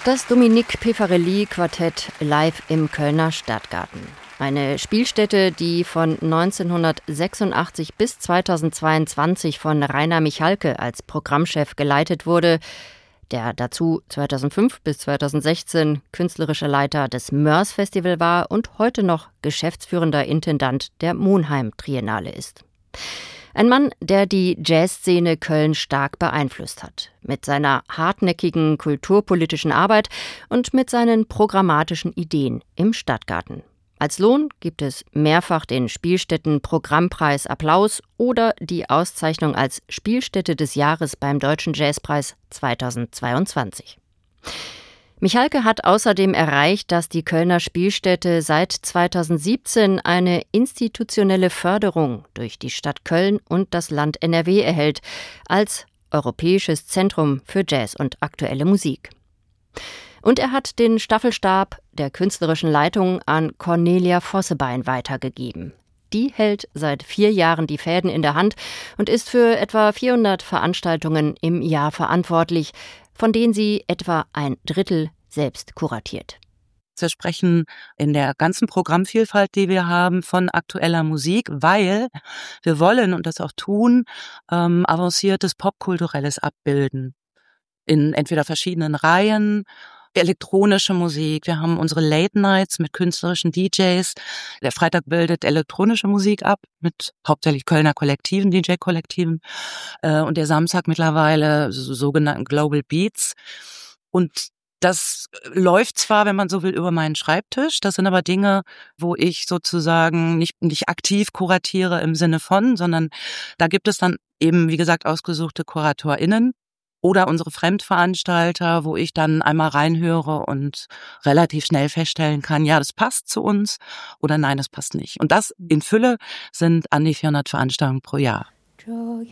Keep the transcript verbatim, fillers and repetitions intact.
Das Dominique Pifarelli-Quartett live im Kölner Stadtgarten. Eine Spielstätte, die von neunzehnhundertsechsundachtzig bis zweitausendzweiundzwanzig von Rainer Michalke als Programmchef geleitet wurde, der dazu zweitausendfünf bis zweitausendsechzehn künstlerischer Leiter des Mörs Festival war und heute noch geschäftsführender Intendant der Monheim Triennale ist. Ein Mann, der die Jazzszene Köln stark beeinflusst hat. Mit seiner hartnäckigen kulturpolitischen Arbeit und mit seinen programmatischen Ideen im Stadtgarten. Als Lohn gibt es mehrfach den Spielstätten-Programmpreis Applaus oder die Auszeichnung als Spielstätte des Jahres beim Deutschen Jazzpreis zweitausendzweiundzwanzig. Michalke hat außerdem erreicht, dass die Kölner Spielstätte seit zweitausendsiebzehn eine institutionelle Förderung durch die Stadt Köln und das Land N R W erhält, als Europäisches Zentrum für Jazz und aktuelle Musik. Und er hat den Staffelstab der künstlerischen Leitung an Cornelia Vossebein weitergegeben. Die hält seit vier Jahren die Fäden in der Hand und ist für etwa vierhundert Veranstaltungen im Jahr verantwortlich, von denen sie etwa ein Drittel selbst kuratiert. Wir sprechen in der ganzen Programmvielfalt, die wir haben, von aktueller Musik, weil wir wollen, und das auch tun, ähm, avanciertes Popkulturelles abbilden. In entweder verschiedenen Reihen, elektronische Musik. Wir haben unsere Late Nights mit künstlerischen D Js. Der Freitag bildet elektronische Musik ab mit hauptsächlich Kölner Kollektiven, D J-Kollektiven. Äh, und der Samstag mittlerweile so, sogenannten Global Beats. Und das läuft zwar, wenn man so will, über meinen Schreibtisch. Das sind aber Dinge, wo ich sozusagen nicht, nicht aktiv kuratiere im Sinne von, sondern da gibt es dann eben, wie gesagt, ausgesuchte KuratorInnen. Oder unsere Fremdveranstalter, wo ich dann einmal reinhöre und relativ schnell feststellen kann, ja, das passt zu uns oder nein, das passt nicht. Und das in Fülle sind an die vierhundert Veranstaltungen pro Jahr. Draw